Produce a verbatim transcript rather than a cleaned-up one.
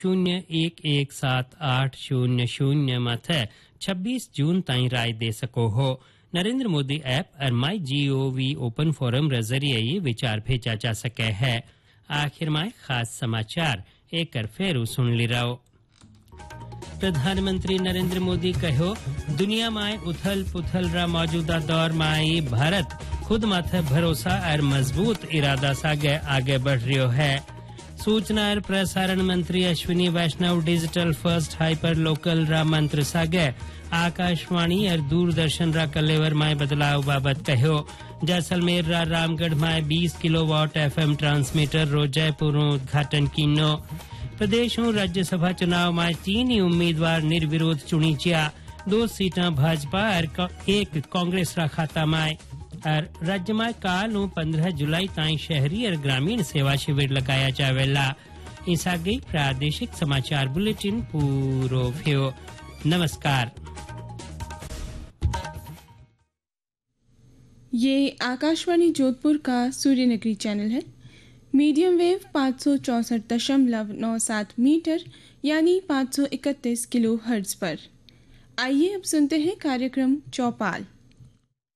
शून्य एक एक सात आठ शून्य शून्य मथे छब्बीस जून ताईं राय दे सको हो। नरेंद्र मोदी ऐप और माई जी ओ वी ओपन फोरम रे जरिए ये विचार भेजा जा सके है। आखिर में खास समाचार एक कर फेरू सुन ली रहो। प्रधानमंत्री नरेंद्र मोदी कहो, दुनिया में उथल पुथल रा मौजूदा दौर में भारत खुद माथे भरोसा और मजबूत इरादा सागे आगे बढ़ रही है। सूचना और प्रसारण मंत्री अश्विनी वैष्णव डिजिटल फर्स्ट हाइपर लोकल रा मंत्र सागे आकाशवाणी और दूरदर्शन रा कलेवर में बदलाव बाबत कहो। जैसलमेर रा रामगढ़ में बीस किलोवाट एफएम ट्रांसमीटर रो जयपुर उद्घाटन कीनो। प्रदेश राज्यसभा चुनाव में तीन ही उम्मीदवार निर्विरोध चुनी चिया। दो सीटा भाजपा और एक कांग्रेस रा खाता में। और राज्य में काल पंद्रह जुलाई ताईं शहरी और ग्रामीण सेवा शिविर लगाया जावेला। इस आगे प्रादेशिक समाचार बुलेटिन पूरो भयो। नमस्कार। ये आकाशवाणी जोधपुर का सूर्य नगरी चैनल है। मीडियम वेव पाँच सौ चौसठ दशमलव नौ सात मीटर यानी पाँच सौ इकतीस किलो हर्ट्ज पर। आइए अब सुनते हैं कार्यक्रम चौपाल।